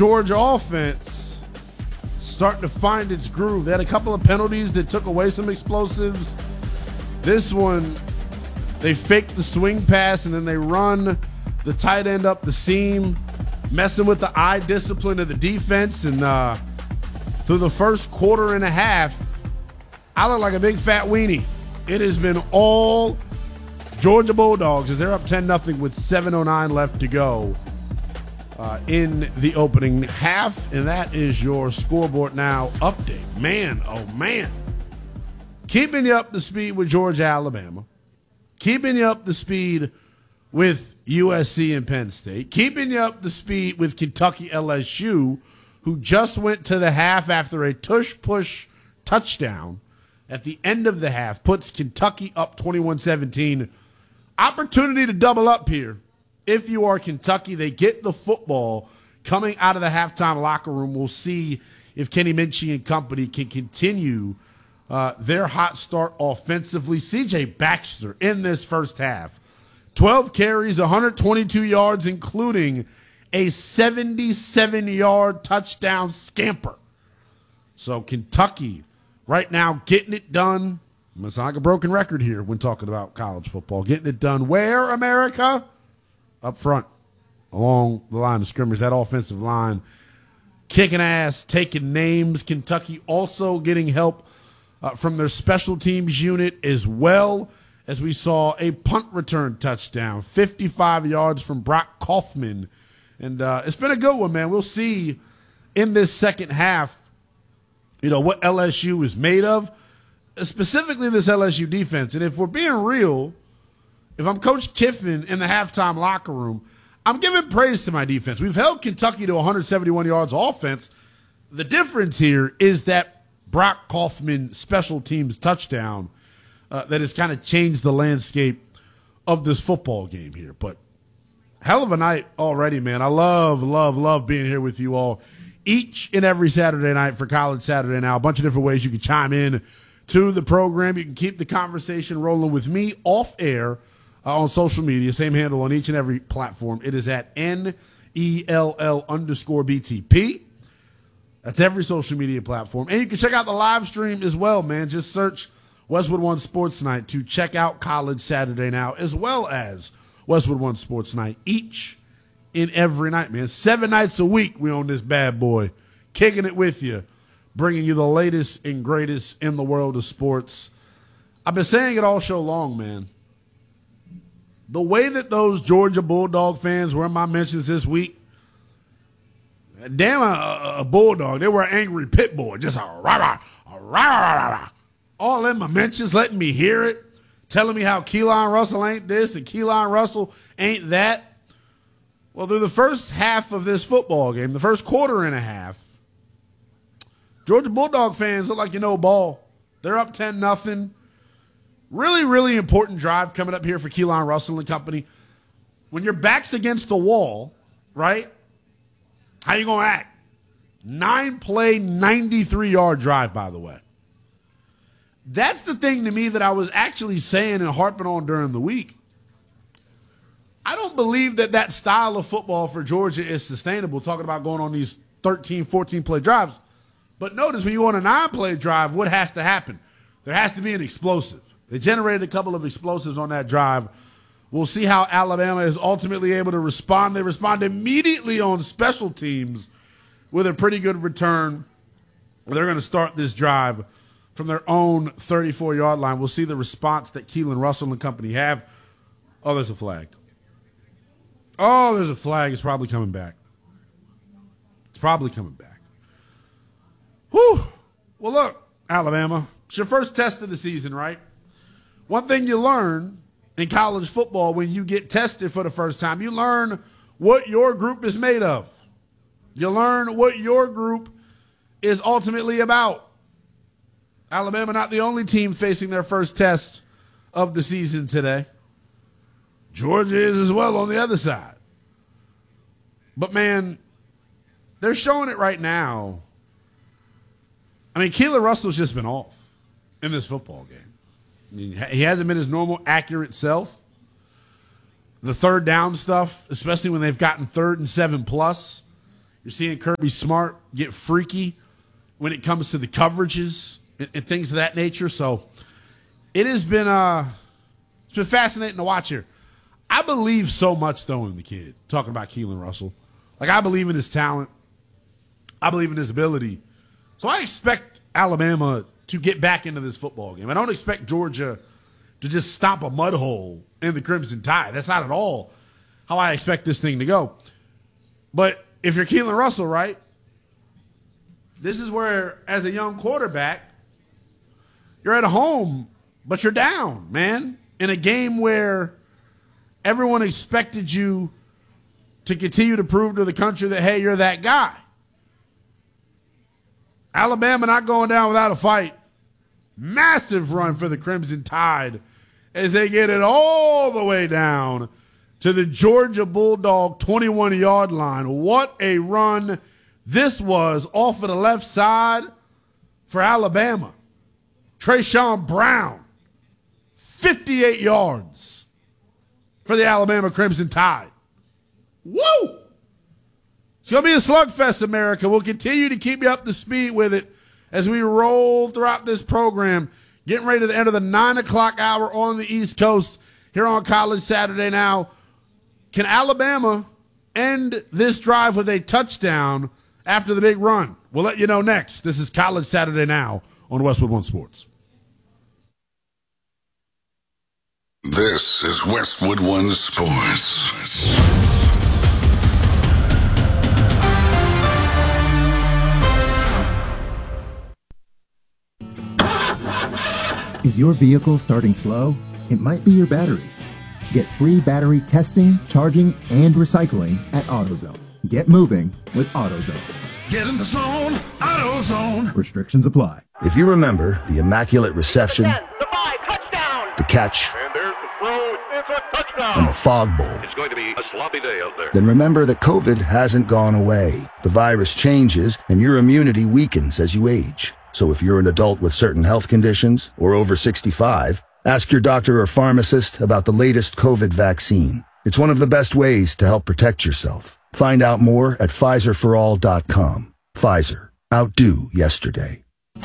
Georgia offense starting to find its groove. They had a couple of penalties that took away some explosives. This one, they fake the swing pass and then they run the tight end up the seam, messing with the eye discipline of the defense. And through the first quarter and a half, I look like a big fat weenie. It has been all Georgia Bulldogs as they're up 10-0 with 7:09 left to go in the opening half. And that is your Scoreboard Now update. Man, oh man. Keeping you up to speed with Georgia, Alabama. Keeping you up to speed with USC and Penn State. Keeping you up to speed with Kentucky LSU, who just went to the half after a tush-push touchdown at the end of the half. Puts Kentucky up 21-17. Opportunity to double up here. If you are Kentucky, they get the football coming out of the halftime locker room. We'll see if Kenny Minchie and company can continue their hot start offensively. C.J. Baxter in this first half, 12 carries, 122 yards, including a 77-yard touchdown scamper. So Kentucky right now getting it done. I'm going to sound like a broken record here when talking about college football. Getting it done where, America? Up front, along the line of scrimmage. That offensive line kicking ass, taking names. Kentucky also getting help from their special teams unit, as well as we saw a punt return touchdown, 55 yards from Brock Kaufman. And it's been a good one, man. We'll see in this second half, what LSU is made of, specifically this LSU defense. And if we're being real, if I'm Coach Kiffin in the halftime locker room, I'm giving praise to my defense. We've held Kentucky to 171 yards offense. The difference here is that Brock Kaufman special teams touchdown that has kind of changed the landscape of this football game here. But hell of a night already, man. I love being here with you all each and every Saturday night for College Saturday Now. A bunch of different ways you can chime in to the program. You can keep the conversation rolling with me off air on social media. Same handle on each and every platform. It is at NELL_BTP. That's every social media platform. And you can check out the live stream as well, man. Just search Westwood One Sports Night to check out College Saturday Now, as well as Westwood One Sports Night each and every night, man. 7 nights a week we own this bad boy. Kicking it with you. Bringing you the latest and greatest in the world of sports. I've been saying it all show long, man. The way that those Georgia Bulldog fans were in my mentions this week, damn a bulldog. They were an angry pit bull. Just a rah-rah, rah-rah. All in my mentions, letting me hear it, telling me how Keelan Russell ain't this and Keelan Russell ain't that. Well, through the first half of this football game, the first quarter and a half, Georgia Bulldog fans look like ball. They're up 10-0. Really, really important drive coming up here for Keelan Russell and company. When your back's against the wall, right? How you going to act? 9-play, 93-yard drive, by the way. That's the thing to me that I was actually saying and harping on during the week. I don't believe that style of football for Georgia is sustainable, talking about going on these 13, 14-play drives. But notice when you go on a 9-play drive, what has to happen? There has to be an explosive. They generated a couple of explosives on that drive. We'll see how Alabama is ultimately able to respond. They respond immediately on special teams with a pretty good return. They're going to start this drive from their own 34-yard line. We'll see the response that Keelan Russell and company have. Oh, there's a flag. Oh, there's a flag. It's probably coming back. It's probably coming back. Whew. Well, look, Alabama, it's your first test of the season, right? One thing you learn in college football when you get tested for the first time, you learn what your group is made of. You learn what your group is ultimately about. Alabama not the only team facing their first test of the season today. Georgia is as well on the other side. But, man, they're showing it right now. I mean, Keelan Russell's just been off in this football game. He hasn't been his normal accurate self. The third down stuff, especially when they've gotten 3rd and 7+, You're seeing Kirby Smart get freaky when it comes to the coverages and things of that nature. So it has been it's been fascinating to watch here. I believe so much, though, in the kid, talking about Keelan Russell. Like, I believe in his talent. I believe in his ability. So I expect Alabama to get back into this football game. I don't expect Georgia to just stomp a mud hole in the Crimson Tide. That's not at all how I expect this thing to go. But if you're Keelan Russell, right, this is where, as a young quarterback, you're at home, but you're down, man, in a game where everyone expected you to continue to prove to the country that, hey, you're that guy. Alabama not going down without a fight. Massive run for the Crimson Tide as they get it all the way down to the Georgia Bulldog 21-yard line. What a run this was off of the left side for Alabama. Trayshawn Brown, 58 yards for the Alabama Crimson Tide. Woo! It's going to be a slugfest, America. We'll continue to keep you up to speed with it as we roll throughout this program, getting ready to the end of the 9 o'clock hour on the East Coast here on College Saturday Now. Can Alabama end this drive with a touchdown after the big run? We'll let you know next. This is College Saturday Now on Westwood One Sports. This is Westwood One Sports. Is your vehicle starting slow? It might be your battery. Get free battery testing, charging, and recycling at AutoZone. Get moving with AutoZone. Get in the zone, AutoZone. Restrictions apply. If you remember the immaculate reception, the 5, touchdown. the catch, And there's the throw, it's a touchdown. and the fog bowl, It's going to be a sloppy day out there. then remember that COVID hasn't gone away. The virus changes and your immunity weakens as you age. So if you're an adult with certain health conditions or over 65, ask your doctor or pharmacist about the latest COVID vaccine. It's one of the best ways to help protect yourself. Find out more at PfizerForAll.com. Pfizer. Outdo yesterday.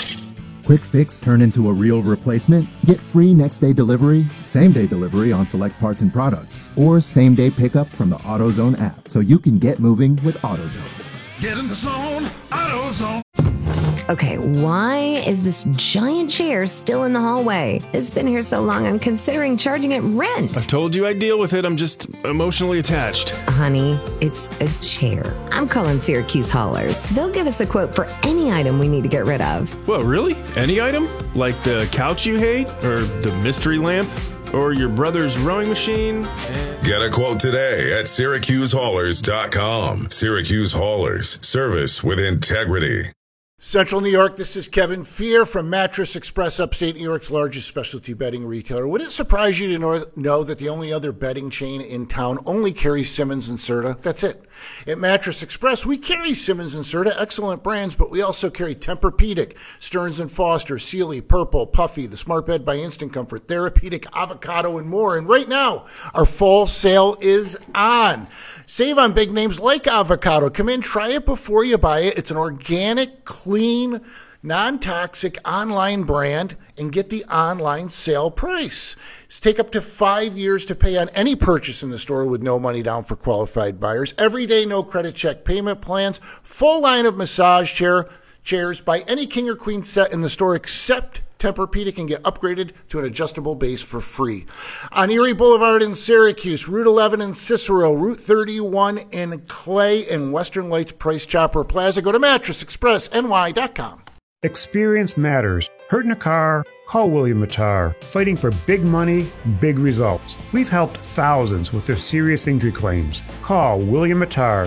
Quick fix turn into a real replacement? Get free next-day delivery, same-day delivery on select parts and products, or same-day pickup from the AutoZone app so you can get moving with AutoZone. Get in the zone, AutoZone. Okay, why is this giant chair still in the hallway? It's been here so long, I'm considering charging it rent. I told you I'd deal with it. I'm just emotionally attached. Honey, it's a chair. I'm calling Syracuse Haulers. They'll give us a quote for any item we need to get rid of. Whoa, really? Any item? Like the couch you hate? Or the mystery lamp? Or your brother's rowing machine? Get a quote today at SyracuseHaulers.com. Syracuse Haulers. Service with integrity. Central New York, this is Kevin Fear from Mattress Express, upstate New York's largest specialty bedding retailer. Would it surprise you to know that the only other bedding chain in town only carries Simmons and Serta? That's it. At Mattress Express, we carry Simmons and Serta, excellent brands, but we also carry Tempur-Pedic, Stearns & Foster, Sealy, Purple, Puffy, the Smart Bed by Instant Comfort, Therapeutic, Avocado, and more. And right now, our fall sale is on. Save on big names like Avocado. Come in, try it before you buy it. It's an organic, clean, non-toxic online brand, and get the online sale price. Take up to 5 years to pay on any purchase in the store with no money down for qualified buyers. Everyday no credit check payment plans. Full line of massage chairs. Buy any king or queen set in the store except Tempur-Pedic and get upgraded to an adjustable base for free. On Erie Boulevard in Syracuse, Route 11 in Cicero, Route 31 in Clay, and Western Lights Price Chopper Plaza. Go to MattressExpressNY.com. Experience matters. Hurting a car? Call William Matar. Fighting for big money, big results. We've helped thousands with their serious injury claims. Call William Matar,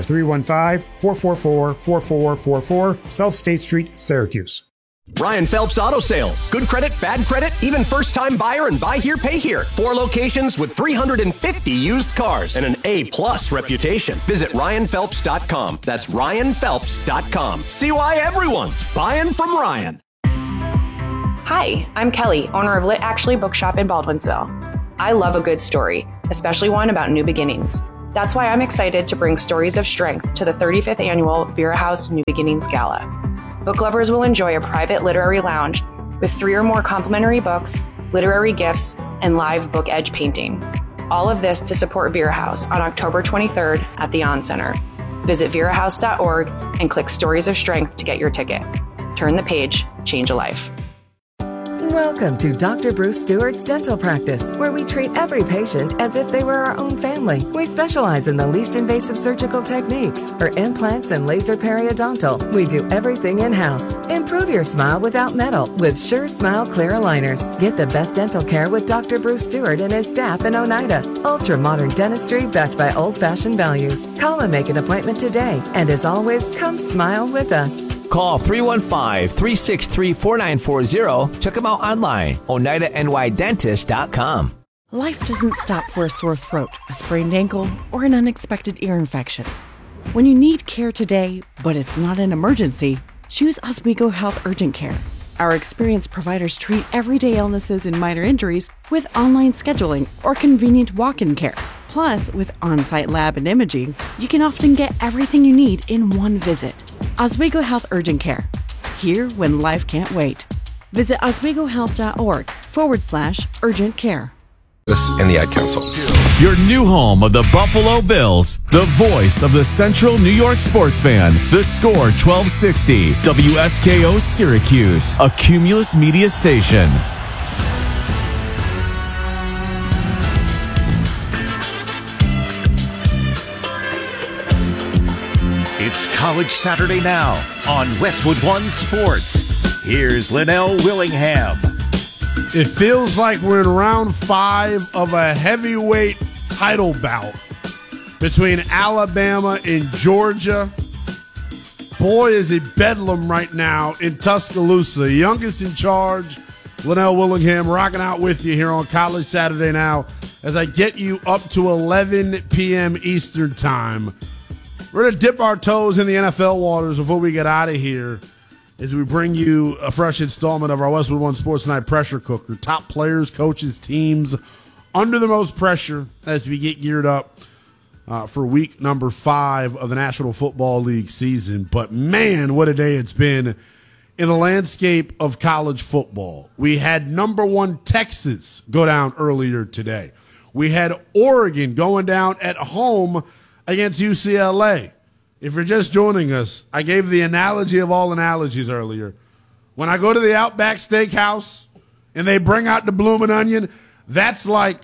315-444-4444, South State Street, Syracuse. Ryan Phelps Auto Sales. Good credit, bad credit, even first-time buyer and buy here, pay here. 4 locations with 350 used cars and an A-plus reputation. Visit RyanPhelps.com. That's RyanPhelps.com. See why everyone's buying from Ryan. Hi, I'm Kelly, owner of Lit Actually Bookshop in Baldwinsville. I love a good story, especially one about new beginnings. That's why I'm excited to bring Stories of Strength to the 35th annual Vera House New Beginnings Gala. Book lovers will enjoy a private literary lounge with 3 or more complimentary books, literary gifts, and live book edge painting. All of this to support Vera House on October 23rd at the On Center. Visit verahouse.org and click Stories of Strength to get your ticket. Turn the page, change a life. Welcome to Dr. Bruce Stewart's Dental Practice, where we treat every patient as if they were our own family. We specialize in the least invasive surgical techniques. For implants and laser periodontal, we do everything in-house. Improve your smile without metal with Sure Smile Clear Aligners. Get the best dental care with Dr. Bruce Stewart and his staff in Oneida. Ultra-modern dentistry backed by old-fashioned values. Call and make an appointment today. And as always, come smile with us. Call 315-363-4940. Check them out online, OneidaNYDentist.com. Life doesn't stop for a sore throat, a sprained ankle, or an unexpected ear infection. When you need care today, but it's not an emergency, choose Oswego Health Urgent Care. Our experienced providers treat everyday illnesses and minor injuries with online scheduling or convenient walk-in care. Plus, with on-site lab and imaging, you can often get everything you need in one visit. Oswego Health Urgent Care. Here when life can't wait. Visit oswegohealth.org/urgent care. This and the Ad Council. Your new home of the Buffalo Bills, the voice of the Central New York sports fan. The Score 1260, WSKO Syracuse, a Cumulus Media station. It's College Saturday now on Westwood One Sports. Here's Linnell Willingham. It feels like we're in round 5 of a heavyweight title bout between Alabama and Georgia. Boy, is it bedlam right now in Tuscaloosa. Youngest in charge, Linnell Willingham, rocking out with you here on College Saturday now as I get you up to 11 p.m. Eastern Time. We're going to dip our toes in the NFL waters before we get out of here as we bring you a fresh installment of our Westwood One Sports Night Pressure Cooker. Top players, coaches, teams under the most pressure as we get geared up for week number 5 of the National Football League season. But man, what a day it's been in the landscape of college football. We had number 1 Texas go down earlier today. We had Oregon going down at home against UCLA. If you're just joining us, I gave the analogy of all analogies earlier. When I go to the Outback Steakhouse and they bring out the bloomin' onion, that's like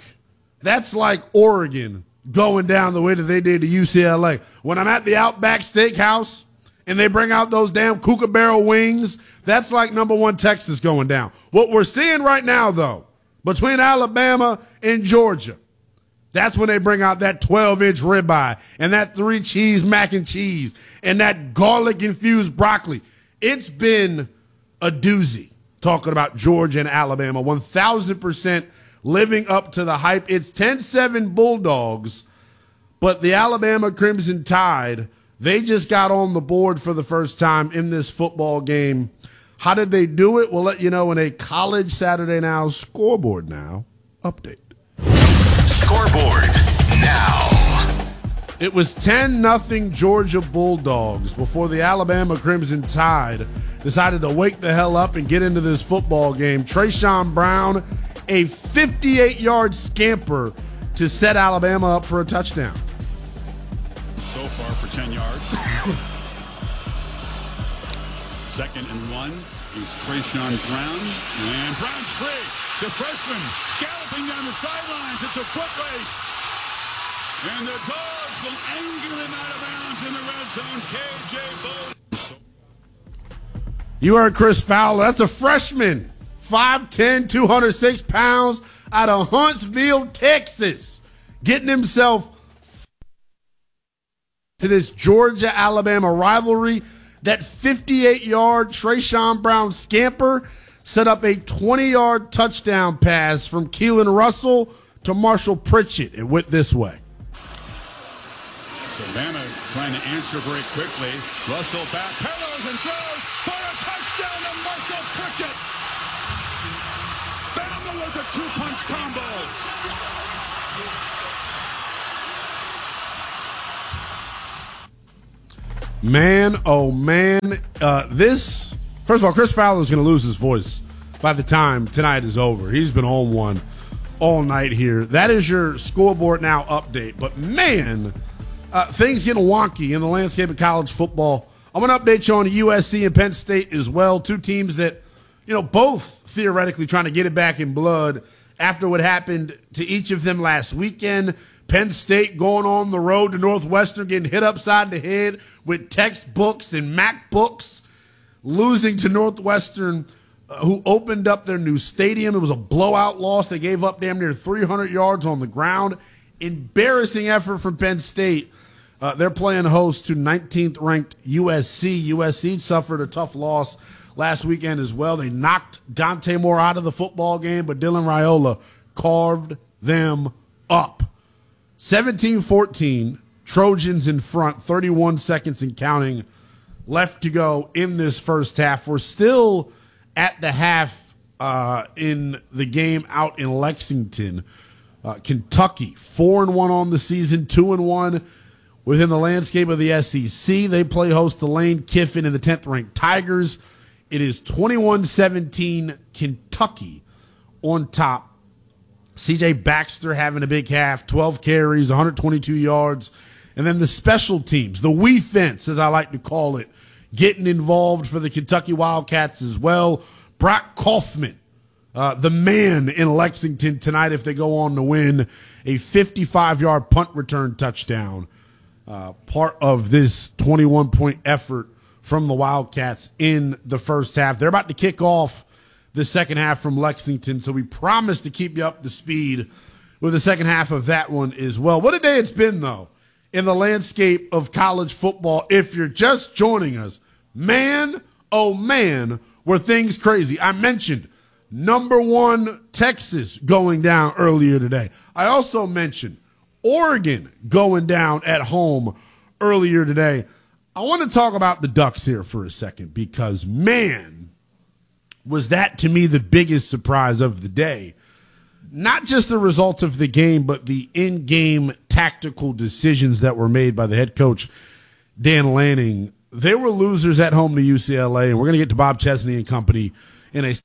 Oregon going down the way that they did to UCLA. When I'm at the Outback Steakhouse and they bring out those damn Kookaburra wings, that's like number 1 Texas going down. What we're seeing right now, though, between Alabama and Georgia, that's when they bring out that 12-inch ribeye and that 3-cheese mac and cheese and that garlic-infused broccoli. It's been a doozy talking about Georgia and Alabama. 1,000% living up to the hype. It's 10-7 Bulldogs, but the Alabama Crimson Tide, they just got on the board for the first time in this football game. How did they do it? We'll let you know in a College Saturday Now Scoreboard Now update. Scoreboard now. It was 10-0 Georgia Bulldogs before the Alabama Crimson Tide decided to wake the hell up and get into this football game. Trayshawn Brown, a 58-yard scamper to set Alabama up for a touchdown. So far for 10 yards. 2nd and 1. It's Trayshawn Brown. And Brown's free. The freshman galloping down the sidelines. It's a foot race. And the Dogs will angle him out of bounds in the red zone. KJ Bolden. You heard Chris Fowler. That's a freshman. 5'10", 206 pounds out of Huntsville, Texas. Getting himself to this Georgia-Alabama rivalry. That 58-yard Trayshawn Brown scamper set up a 20-yard touchdown pass from Keelan Russell to Marshall Pritchett. It went this way. So Bama trying to answer very quickly. Russell backpedals and throws for a touchdown to Marshall Pritchett. Bama with a 2-punch combo. Man, oh man. First of all, Chris Fowler is going to lose his voice by the time tonight is over. He's been on one all night here. That is your scoreboard now update. But man, things getting wonky in the landscape of college football. I'm going to update you on USC and Penn State as well. Two teams that, both theoretically trying to get it back in blood after what happened to each of them last weekend. Penn State going on the road to Northwestern, getting hit upside the head with textbooks and MacBooks, losing to Northwestern, who opened up their new stadium. It was a blowout loss. They gave up damn near 300 yards on the ground. Embarrassing effort from Penn State. They're playing host to 19th ranked USC. USC suffered a tough loss last weekend as well. They knocked Dante Moore out of the football game, but Dylan Raiola carved them up. 17-14, Trojans in front, 31 seconds and counting left to go in this first half. We're still at the half in the game out in Lexington. Kentucky, 4-1 on the season, 2-1 within the landscape of the SEC. They play host to Lane Kiffin and the 10th-ranked Tigers. It is 21-17 Kentucky on top. C.J. Baxter having a big half, 12 carries, 122 yards. And then the special teams, the wee fence, as I like to call it, getting involved for the Kentucky Wildcats as well. Brock Kaufman, the man in Lexington tonight if they go on to win, a 55-yard punt return touchdown. Part of this 21-point effort from the Wildcats in the first half. They're about to kick off the second half from Lexington, so we promise to keep you up to speed with the second half of that one as well. What a day it's been, though, in the landscape of college football. If you're just joining us, man, oh man, were things crazy. I mentioned number 1 Texas going down earlier today. I also mentioned Oregon going down at home earlier today. I want to talk about the Ducks here for a second because, man, was that to me the biggest surprise of the day. Not just the results of the game, but the in-game tactical decisions that were made by the head coach, Dan Lanning. They were losers at home to UCLA, and we're going to get to Bob Chesney and company in a...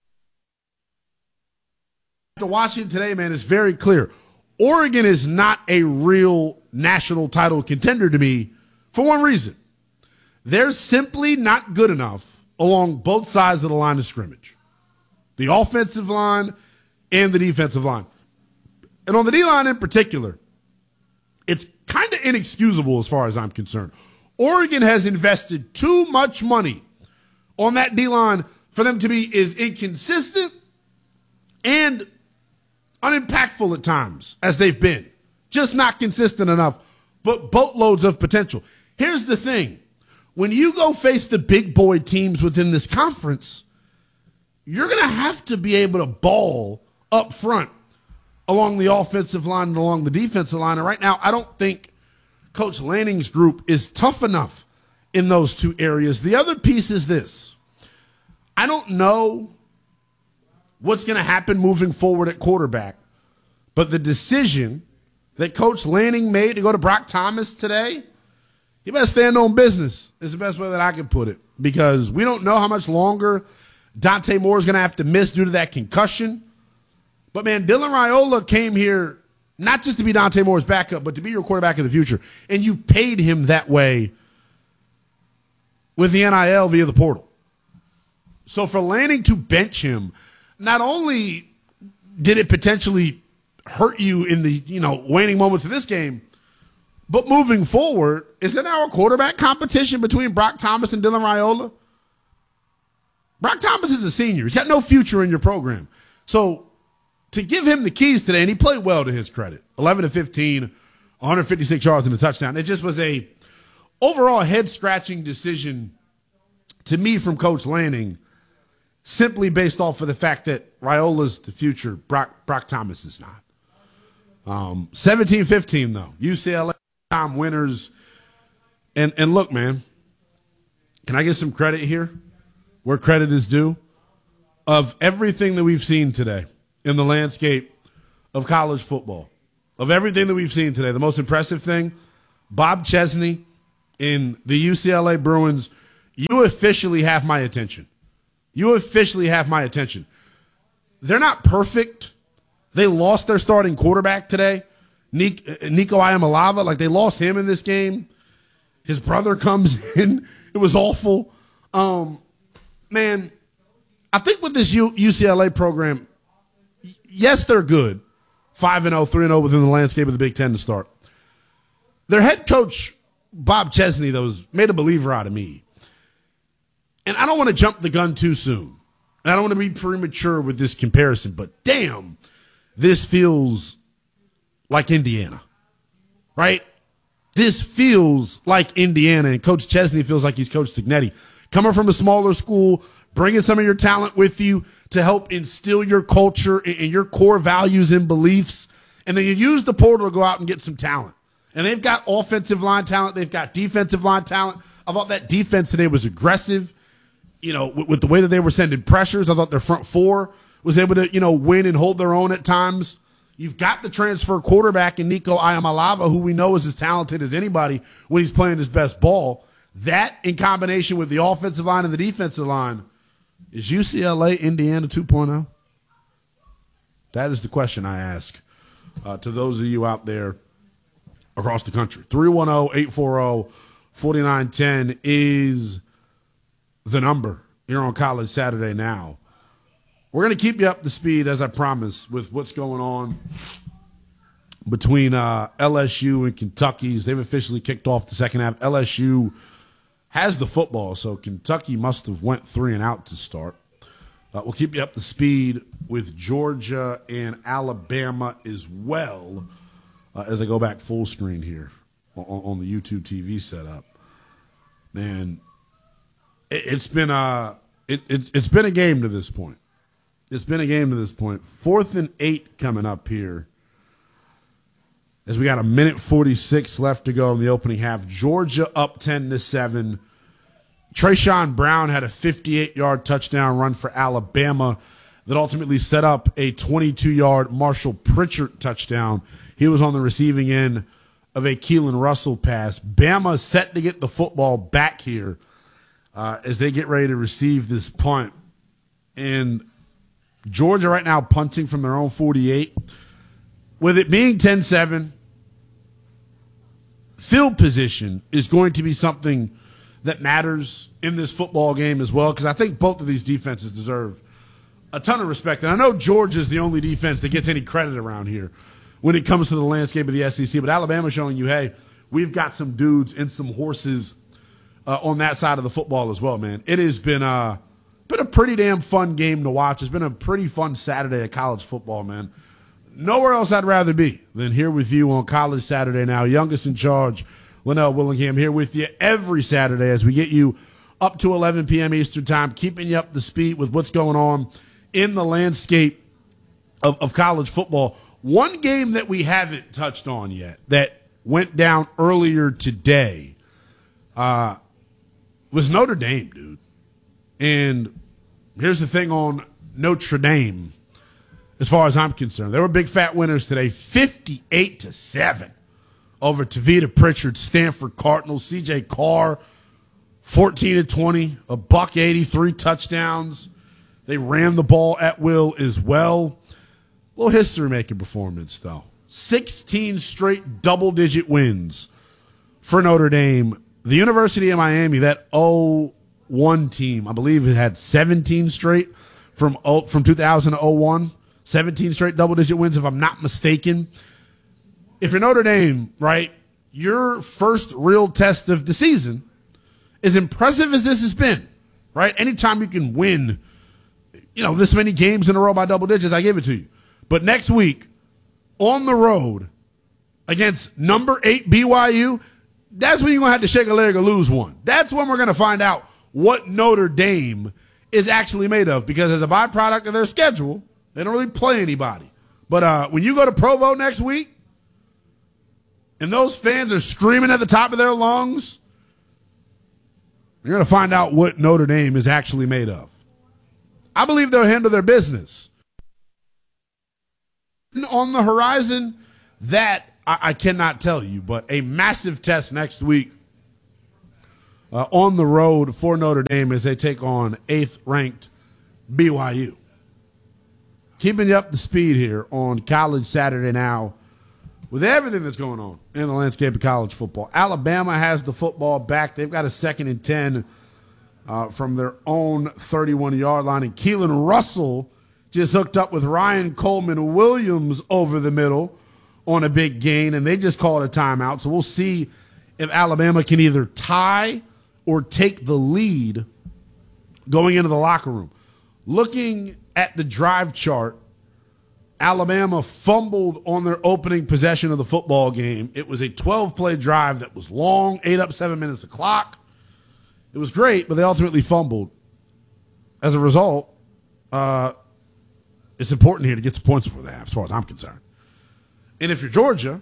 After watching today, man, it's very clear. Oregon is not a real national title contender to me for one reason. They're simply not good enough along both sides of the line of scrimmage, the offensive line and the defensive line. And on the D-line in particular, it's kind of inexcusable as far as I'm concerned. Oregon has invested too much money on that D-line for them to be as inconsistent and unimpactful at times as they've been. Just not consistent enough, but boatloads of potential. Here's the thing. When you go face the big boy teams within this conference, you're going to have to be able to ball up front along the offensive line and along the defensive line. And right now, I don't think Coach Lanning's group is tough enough in those two areas. The other piece is this. I don't know what's going to happen moving forward at quarterback, but the decision that Coach Lanning made to go to Brock Thomas today, he better stand on business is the best way that I can put it, because we don't know how much longer Dante Moore is going to have to miss due to that concussion. But, man, Dylan Raiola came here not just to be Dante Moore's backup, but to be your quarterback of the future. And you paid him that way with the NIL via the portal. So for Lanning to bench him, not only did it potentially hurt you in the waning moments of this game, but moving forward, is there now a quarterback competition between Brock Thomas and Dylan Raiola? Brock Thomas is a senior. He's got no future in your program. So to give him the keys today, and he played well to his credit, 11-15, 156 yards and a touchdown. It just was a overall head-scratching decision to me from Coach Lanning, simply based off of the fact that Raiola's the future, Brock Thomas is not. 17-15, though. UCLA time winners. And look, man, can I get some credit here where credit is due? Of everything that we've seen today in the landscape of college football, of everything that we've seen today, the most impressive thing, Bob Chesney in the UCLA Bruins, you officially have my attention. You officially have my attention. They're not perfect. They lost their starting quarterback today, Nico Iamaleava. Like, they lost him in this game. His brother comes in. It was awful. Man, I think with this UCLA program, yes, they're good. 5-0, 3-0 within the landscape of the Big Ten to start. Their head coach, Bob Chesney, though, has made a believer out of me. And I don't want to jump the gun too soon. And I don't want to be premature with this comparison, but damn, this feels like Indiana, right? This feels like Indiana, and Coach Chesney feels like he's Coach Cignetti. Coming from a smaller school, bringing some of your talent with you to help instill your culture and your core values and beliefs, and then you use the portal to go out and get some talent. And they've got offensive line talent. They've got defensive line talent. I thought that defense today was aggressive. You know, with the way that they were sending pressures, I thought their front four was able to, win and hold their own at times. You've got the transfer quarterback in Nico Iamaleava, who we know is as talented as anybody when he's playing his best ball. That, in combination with the offensive line and the defensive line, is UCLA Indiana 2.0? That is the question I ask to those of you out there across the country. 310-840-4910 is the number here on College Saturday Now. We're going to keep you up to speed, as I promised, with what's going on between LSU and Kentucky's. They've officially kicked off the second half. LSU has the football, so Kentucky must have went 3 and out to start. We'll keep you up to speed with Georgia and Alabama as well as I go back full screen here on the YouTube TV setup. Man, it's been a game to this point. It's been a game to this point. 4th and 8 coming up here as we got 1:46 left to go in the opening half. Georgia up 10-7. Trayshawn Brown had a 58-yard touchdown run for Alabama that ultimately set up a 22-yard Marshall Pritchard touchdown. He was on the receiving end of a Keelan Russell pass. Bama set to get the football back here as they get ready to receive this punt. And Georgia right now punting from their own 48. With it being 10-7, field position is going to be something that matters in this football game as well, because I think both of these defenses deserve a ton of respect. And I know Georgia's the only defense that gets any credit around here when it comes to the landscape of the SEC, but Alabama's showing you, hey, we've got some dudes and some horses on that side of the football as well, man. It has been a pretty damn fun game to watch. It's been a pretty fun Saturday of college football, man. Nowhere else I'd rather be than here with you on College Saturday Now. Youngest in charge, Linnell Willingham, here with you every Saturday as we get you up to 11 p.m. Eastern time, keeping you up to speed with what's going on in the landscape of college football. One game that we haven't touched on yet that went down earlier today was Notre Dame, dude. And here's the thing on Notre Dame, as far as I'm concerned. They were big fat winners today, 58-7 over Tavita Pritchard, Stanford Cardinals. C.J. Carr, 14-20, a $180, 3 touchdowns. They ran the ball at will as well. A little history-making performance, though. 16 straight double-digit wins for Notre Dame. The University of Miami, that 0-1 team, I believe it had 17 straight from 2000 to 01. 17 straight double-digit wins, if I'm not mistaken. If you're Notre Dame, right, your first real test of the season, as impressive as this has been, right, anytime you can win, this many games in a row by double digits, I give it to you. But next week, on the road, against number 8 BYU, that's when you're going to have to shake a leg or lose one. That's when we're going to find out what Notre Dame is actually made of, because as a byproduct of their schedule, they don't really play anybody. But when you go to Provo next week and those fans are screaming at the top of their lungs, you're going to find out what Notre Dame is actually made of. I believe they'll handle their business. On the horizon, that I cannot tell you, but a massive test next week on the road for Notre Dame as they take on 8th-ranked BYU. Keeping you up to speed here on College Saturday Now with everything that's going on in the landscape of college football. Alabama has the football back. They've got a 2nd and 10 from their own 31-yard line. And Keelan Russell just hooked up with Ryan Coleman Williams over the middle on a big gain, and they just called a timeout. So we'll see if Alabama can either tie or take the lead going into the locker room. Looking at the drive chart, Alabama fumbled on their opening possession of the football game. It was a 12-play drive that was long, 8 up, 7 minutes a clock. It was great, but they ultimately fumbled. As a result, it's important here to get some points before the half, as far as I'm concerned. And if you're Georgia,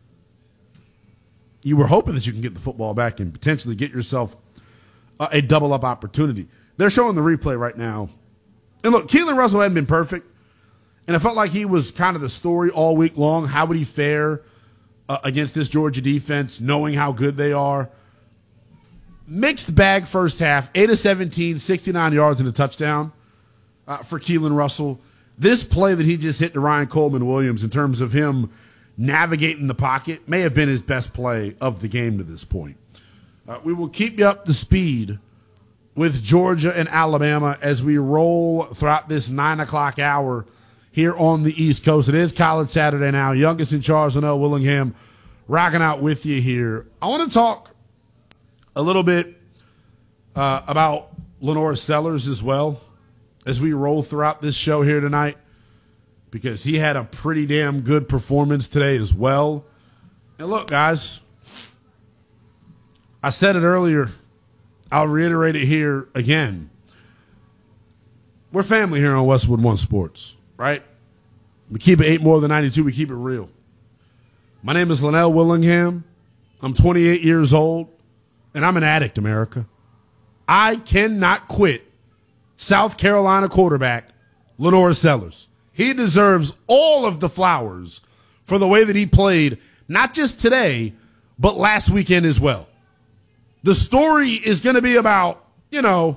you were hoping that you can get the football back and potentially get yourself a double-up opportunity. They're showing the replay right now. And look, Keelan Russell hadn't been perfect, and I felt like he was kind of the story all week long. How would he fare against this Georgia defense, knowing how good they are? Mixed bag first half, 8 of 17, 69 yards and a touchdown for Keelan Russell. This play that he just hit to Ryan Coleman Williams in terms of him navigating the pocket may have been his best play of the game to this point. We will keep you up to speed with Georgia and Alabama as we roll throughout this 9 o'clock hour here on the East Coast. It is College Saturday Now. Youngest in charge, Linnell Willingham, rocking out with you here. I want to talk a little bit about Lenore Sellers as well as we roll throughout this show here tonight, because he had a pretty damn good performance today as well. And look, guys, I said it earlier. I'll reiterate it here again. We're family here on Westwood One Sports, right? We keep it 8 more than 92. We keep it real. My name is Linnell Willingham. I'm 28 years old, and I'm an addict, America. I cannot quit South Carolina quarterback Lenore Sellers. He deserves all of the flowers for the way that he played, not just today, but last weekend as well. The story is going to be about, John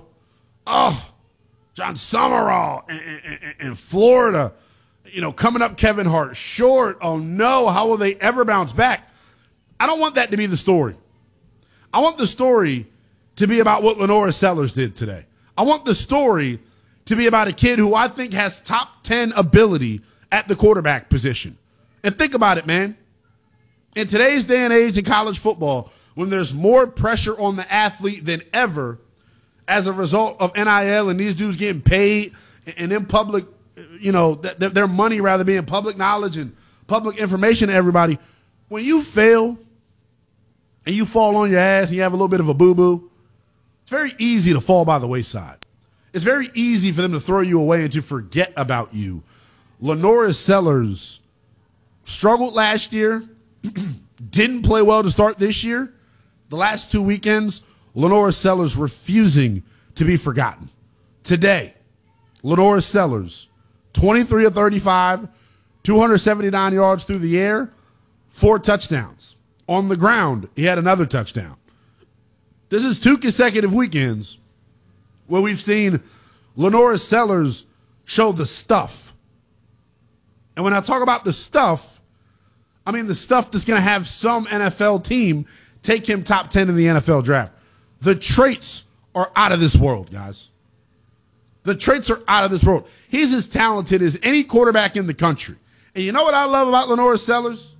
Summerall in Florida, coming up Kevin Hart short. Oh, no, how will they ever bounce back? I don't want that to be the story. I want the story to be about what Lenore Sellers did today. I want the story to be about a kid who I think has top 10 ability at the quarterback position. And think about it, man. In today's day and age in college football, when there's more pressure on the athlete than ever as a result of NIL and these dudes getting paid and in public, their money rather being public knowledge and public information to everybody, when you fail and you fall on your ass and you have a little bit of a boo-boo, it's very easy to fall by the wayside. It's very easy for them to throw you away and to forget about you. Lenore Sellers struggled last year, didn't play well to start this year. The last 2 weekends, Lenore Sellers refusing to be forgotten. Today, Lenore Sellers, 23 of 35, 279 yards through the air, 4 touchdowns. On the ground, he had another touchdown. This is 2 consecutive weekends where we've seen Lenore Sellers show the stuff. And when I talk about the stuff, I mean the stuff that's going to have some NFL team take him top 10 in the NFL draft. The traits are out of this world, guys. The traits are out of this world. He's as talented as any quarterback in the country. And you know what I love about Lenore Sellers?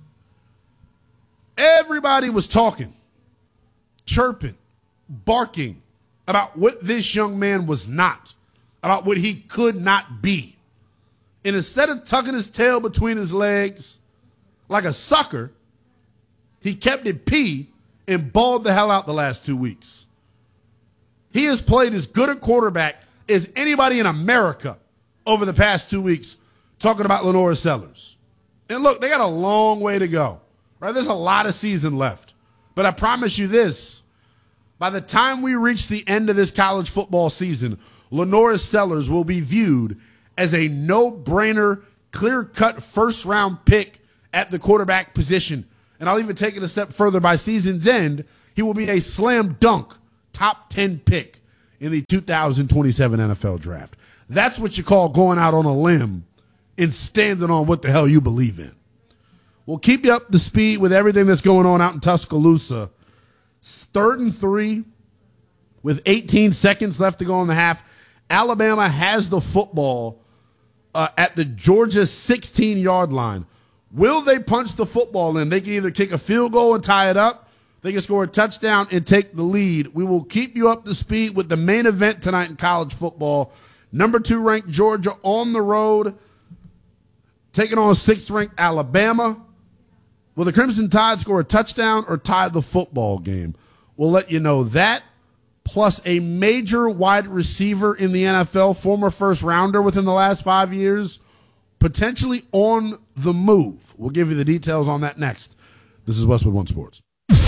Everybody was talking, chirping, barking about what this young man was not, about what he could not be. And instead of tucking his tail between his legs like a sucker, he kept it pee and balled the hell out the last 2 weeks. He has played as good a quarterback as anybody in America over the past 2 weeks, talking about Lenore Sellers. And look, they got a long way to go, right? There's a lot of season left. But I promise you this, by the time we reach the end of this college football season, Lenore Sellers will be viewed as a no-brainer, clear-cut first-round pick at the quarterback position. And I'll even take it a step further. By season's end, he will be a slam dunk top 10 pick in the 2027 NFL draft. That's what you call going out on a limb and standing on what the hell you believe in. We'll keep you up to speed with everything that's going on out in Tuscaloosa. 3rd and 3 with 18 seconds left to go in the half. Alabama has the football at the Georgia 16-yard line. Will they punch the football in? They can either kick a field goal and tie it up. They can score a touchdown and take the lead. We will keep you up to speed with the main event tonight in college football. Number 2 ranked Georgia on the road, taking on 6th ranked Alabama. Will the Crimson Tide score a touchdown or tie the football game? We'll let you know that, plus a major wide receiver in the NFL, former first rounder within the last 5 years, potentially on the move. We'll give you the details on that next. This is Westwood One Sports.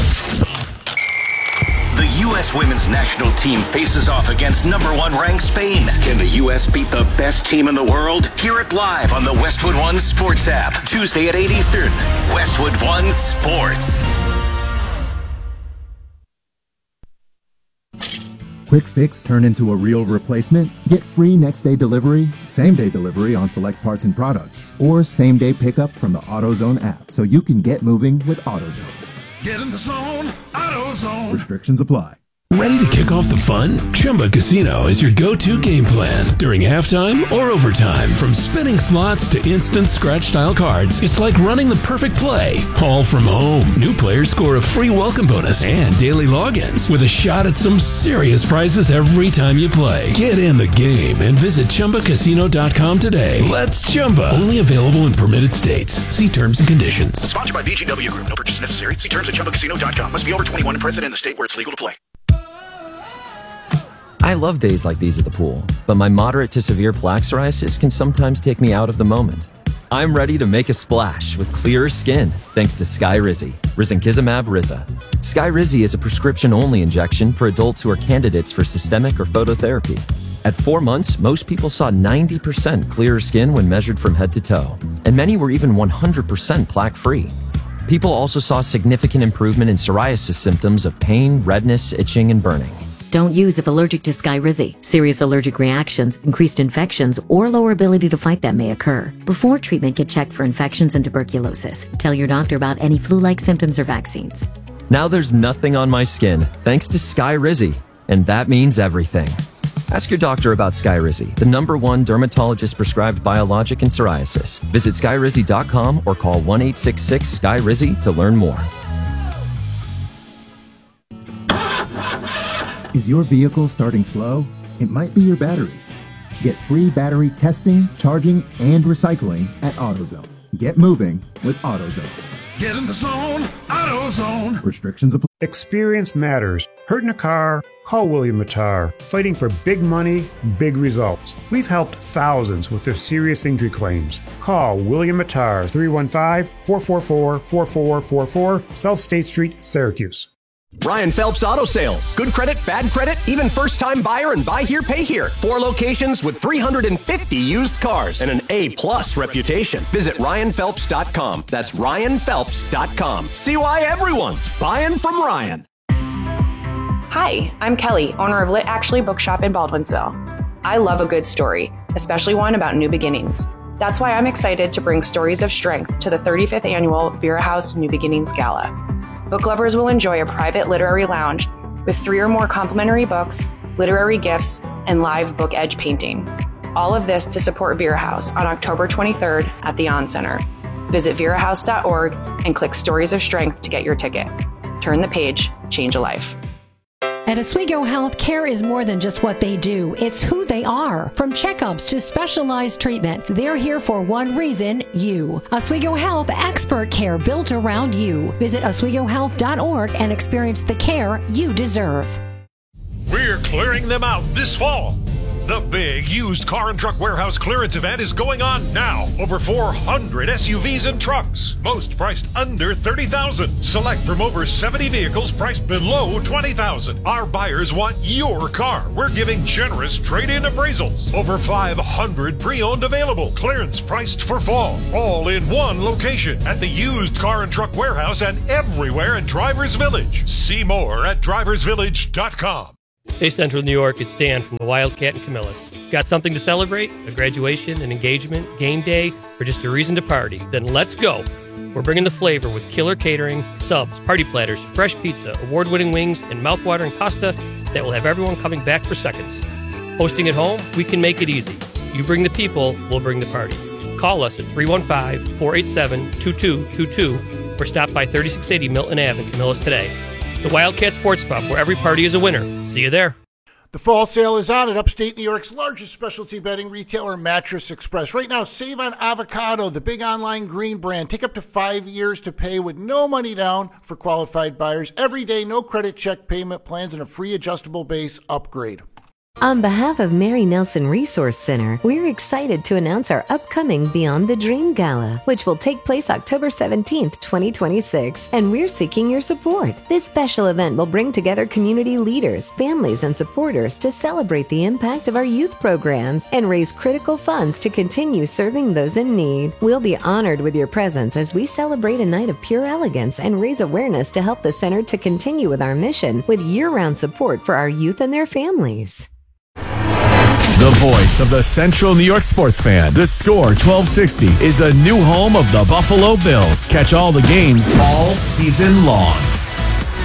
The U.S. women's national team faces off against number 1 ranked Spain. Can the U.S. beat the best team in the world? Hear it live on the Westwood One Sports app. Tuesday at 8 Eastern. Westwood One Sports. Quick Fix turn into a real replacement? Get free next-day delivery, same-day delivery on select parts and products, or same-day pickup from the AutoZone app so you can get moving with AutoZone. Get in the zone, AutoZone. Restrictions apply. Ready to kick off the fun? Chumba Casino is your go-to game plan during halftime or overtime. From spinning slots to instant scratch-style cards, it's like running the perfect play, all from home. New players score a free welcome bonus and daily logins with a shot at some serious prizes every time you play. Get in the game and visit ChumbaCasino.com today. Let's Chumba. Only available in permitted states. See terms and conditions. Sponsored by VGW Group. No purchase necessary. See terms at ChumbaCasino.com. Must be over 21 and present in the state where it's legal to play. I love days like these at the pool, but my moderate to severe plaque psoriasis can sometimes take me out of the moment. I'm ready to make a splash with clearer skin thanks to Skyrizi, risankizumab Riza. Skyrizi is a prescription-only injection for adults who are candidates for systemic or phototherapy. At 4 months, most people saw 90% clearer skin when measured from head to toe, and many were even 100% plaque-free. People also saw significant improvement in psoriasis symptoms of pain, redness, itching, and burning. Don't use if allergic to Skyrizi. Serious allergic reactions, increased infections, or lower ability to fight them may occur. Before treatment, get checked for infections and tuberculosis. Tell your doctor about any flu-like symptoms or vaccines. Now there's nothing on my skin thanks to Skyrizi, and that means everything. Ask your doctor about Skyrizi, the #1 dermatologist-prescribed biologic in psoriasis. Visit Skyrizi.com or call 1-866-SKYRIZI to learn more. Is your vehicle starting slow? It might be your battery. Get free battery testing, charging, and recycling at AutoZone. Get moving with AutoZone. Get in the zone, AutoZone. Restrictions apply. Experience matters. Hurt in a car? Call William Matar. Fighting for big money, big results. We've helped thousands with their serious injury claims. Call William Matar, 315-444-4444, South State Street, Syracuse. Ryan Phelps Auto Sales. Good credit, bad credit, even first-time buyer and buy here, pay here. 4 locations with 350 used cars and an A+ reputation. Visit RyanPhelps.com. That's RyanPhelps.com. See why everyone's buying from Ryan. Hi, I'm Kelly, owner of Lit Actually Bookshop in Baldwinsville. I love a good story, especially one about new beginnings. That's why I'm excited to bring stories of strength to the 35th annual Vera House New Beginnings Gala. Book lovers will enjoy a private literary lounge with 3 or more complimentary books, literary gifts, and live book edge painting. All of this to support Vera House on October 23rd at the On Center. Visit verahouse.org and click Stories of Strength to get your ticket. Turn the page, change a life. At Oswego Health, care is more than just what they do. It's who they are. From checkups to specialized treatment, they're here for one reason, you. Oswego Health, expert care built around you. Visit oswegohealth.org and experience the care you deserve. We're clearing them out this fall. The big used car and truck warehouse clearance event is going on now. Over 400 SUVs and trucks, most priced under $30,000. Select from over 70 vehicles priced below $20,000. Our buyers want your car. We're giving generous trade-in appraisals. Over 500 pre-owned available. Clearance priced for fall. All in one location at the used car and truck warehouse and everywhere in Drivers Village. See more at driversvillage.com. Hey, Central New York, it's Dan from the Wildcat in Camillus. Got something to celebrate? A graduation, an engagement, game day, or just a reason to party? Then let's go. We're bringing the flavor with killer catering, subs, party platters, fresh pizza, award-winning wings, and mouth-watering pasta that will have everyone coming back for seconds. Hosting at home? We can make it easy. You bring the people, we'll bring the party. Call us at 315-487-2222 or stop by 3680 Milton Ave in Camillus today. The Wildcat Sports Pub, where every party is a winner. See you there. The fall sale is on at upstate New York's largest specialty bedding retailer, Mattress Express. Right now, save on Avocado, the big online green brand. Take up to 5 years to pay with no money down for qualified buyers. Every day, no credit check payment plans, and a free adjustable base upgrade. On behalf of Mary Nelson Resource Center, we're excited to announce our upcoming Beyond the Dream Gala, which will take place October 17th, 2026, and we're seeking your support. This special event will bring together community leaders, families, and supporters to celebrate the impact of our youth programs and raise critical funds to continue serving those in need. We'll be honored with your presence as we celebrate a night of pure elegance and raise awareness to help the center to continue with our mission with year-round support for our youth and their families. The voice of the Central New York sports fan. The Score 1260 is the new home of the Buffalo Bills. Catch all the games all season long.